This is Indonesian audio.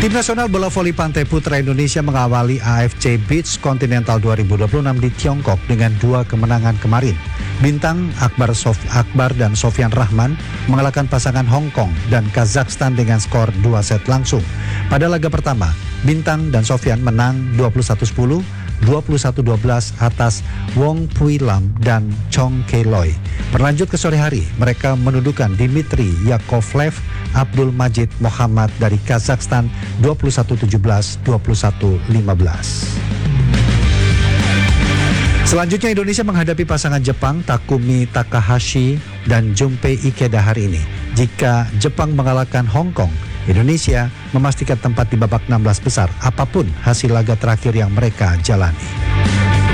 Tim nasional bola voli pantai putra Indonesia mengawali AFC Beach Continental 2026 di Tiongkok dengan 2 kemenangan kemarin. Bintang Akbar dan Sofyan Rahman mengalahkan pasangan Hong Kong dan Kazakhstan dengan skor 2 set langsung. Pada laga pertama, Bintang dan Sofyan menang 21-10, 21-12 atas Wong Pui Lam dan Chong Kei Loi. Berlanjut ke sore hari, mereka mendudukan Dimitri Yakovlev Abdul Majid Muhammad dari Kazakhstan 21-17, 21-15. Selanjutnya Indonesia menghadapi pasangan Jepang Takumi Takahashi dan Junpei Ikeda hari ini. Jika Jepang mengalahkan Hong Kong, Indonesia memastikan tempat di babak 16 besar apapun hasil laga terakhir yang mereka jalani.